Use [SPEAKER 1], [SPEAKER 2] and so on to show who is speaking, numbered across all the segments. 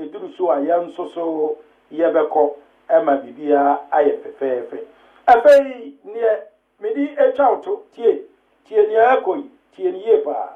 [SPEAKER 1] eduru so a yɛn nso so yɛbɛkɔ ɛma bibia ayɛ fɛfɛɛfɛ afei neɛ medi etwa auto tie nea ɛkɔ yi tie ne yie paa.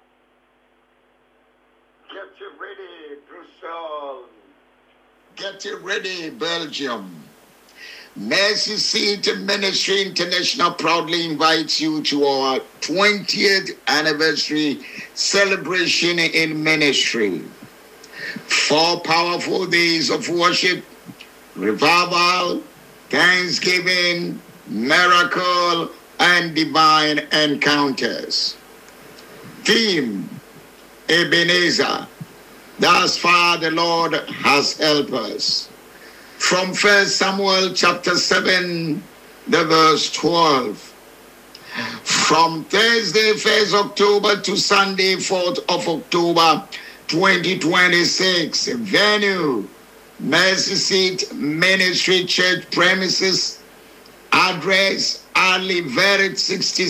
[SPEAKER 2] Get it ready, Brussels. Get it ready, Belgium. Mercy Seat Ministry International proudly invites you to our 20th anniversary celebration in ministry. 4 powerful days of worship, revival, thanksgiving, miracle, and divine encounters. Theme, Ebenezer. Thus far the Lord has helped us. From 1 Samuel chapter 7, the verse 12. From Thursday, 1st October to Sunday, 4th of October, 2026. Venue, Mercy Seat Ministry Church premises. Address, Ali Verit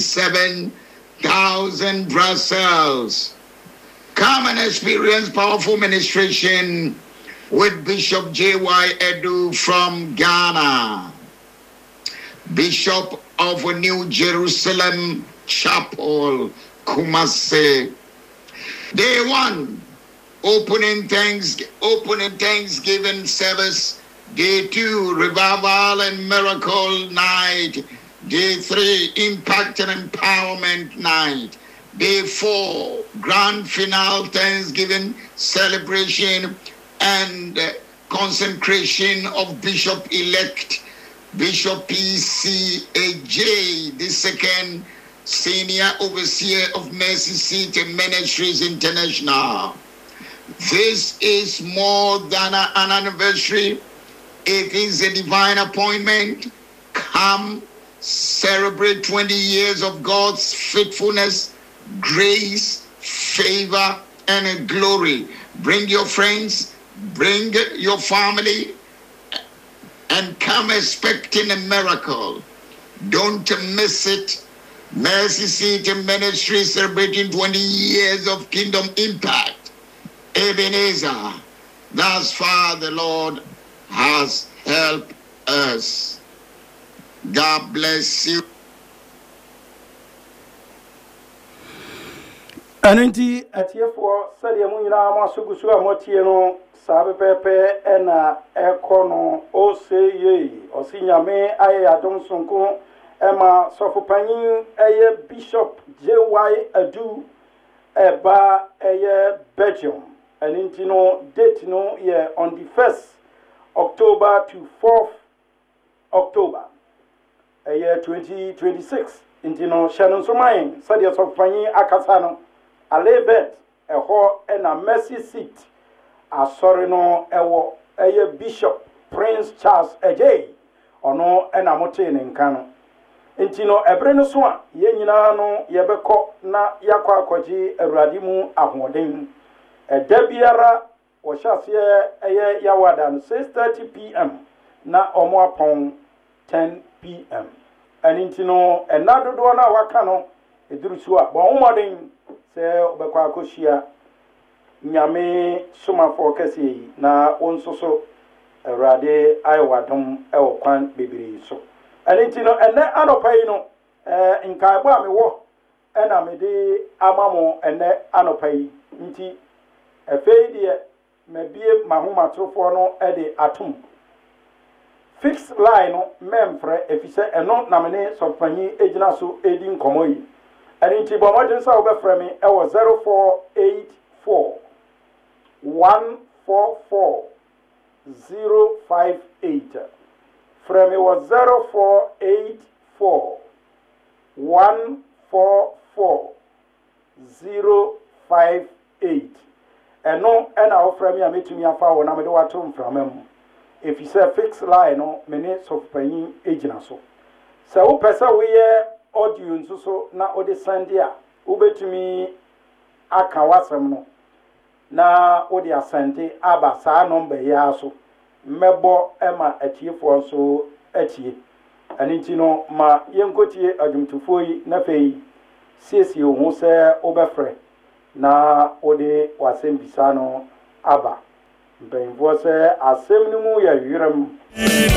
[SPEAKER 2] 67,000 Brussels. Come and experience powerful ministration with Bishop J.Y. Edu from Ghana, Bishop of New Jerusalem Chapel, Kumasi. Day 1, opening Thanksgiving service. Day 2, revival and miracle night. Day 3, impact and empowerment night. Day 4, grand final Thanksgiving celebration and consecration of Bishop-elect Bishop P.C.A.J., the second senior overseer of Mercy Seat Ministries International. This is more than an anniversary. It is a divine appointment. Come celebrate 20 years of God's faithfulness, grace, favor, and glory. Bring your friends, bring your family, and come expecting a miracle. Don't miss it. Mercy Seat Ministry celebrating 20 years of kingdom impact. Ebenezer, thus far the Lord has helped us. God bless you.
[SPEAKER 1] Anenti atiefoɔ sɛdeɛ mu nyinaa mo asogusu a motie no saa pɛpɛɛpɛ ɛna ɛkɔ no ɔsɛyɛ ɔsi nyame ayɛ adom sonko ɛma sɔfopanyin ɛyɛ Bishop J.Y. Edu ɛba ɛyɛ Belgium. Anenti no date no yɛ on the 1st October to 4th October ɛyɛ 2026. Nti no hyɛ no nso man sɛdeɛ sɔfopanyin akasa no Alebet ɛhɔ ɛna Mercy Seat asɔre no ɛwɔ ɛyɛ Bishop Prince Charles Ejay ɔno ɛna mote ne nka no. Nti no ɛbere no so a yɛn nyinaa no yɛbɛkɔ na yakɔ akɔgye Awurade mu ahoɔden. Ɛda biara wɔhyɛ aseɛ ɛyɛ yawada no 6:30 p.m. na ɔmo apɔn 10 p.m. ɛno nti no ɛna dodoɔ no a waka no ɛduru so a bɔn mmɔden sɛ wobɛkɔ akɔhyia nyame somafoɔ kɛseɛ yi na wo nso so Awurade ayɛ wadom ɛwɔ kwan bebree so. ɛno nti no ɛnɛ anɔpa yi no nkaebɔ a mewɔ ɛna mede ama mo ɛnɛ anɔpa yi nti afei deɛ mabie mahomatorofoɔ no ɛde atom fix line no memfrɛ efisɛ ɛno na mene sɔfanyi egyina so edi nkɔmɔ yi. ɛno nti bɔ mmɔden sɛ wobɛfrɛ me ɛwɔ 0484 144 058. Frɛ me wɔ 0484 144 058. ɛno ɛna wofrɛ me a metumi afa wɔ na mede wato mframa mu efisɛ fix line no mene sɔfanyi egyina so. sɛ wopɛ sɛ woyɛ audio nso so na ode send a wobetumi aka wasɛm no na ode asɛnde aba saa number yi aso mmɛbɔ ɛma atiefoɔ nso atie. ɛno nti no ma yɛnkotie adwumtofoɔ yi na fei siesie wo ho sɛ wobɛfrɛ na ode wasɛm bisa no aba. mpanyinfoɔ sɛ asɛm no mu yɛ werɛm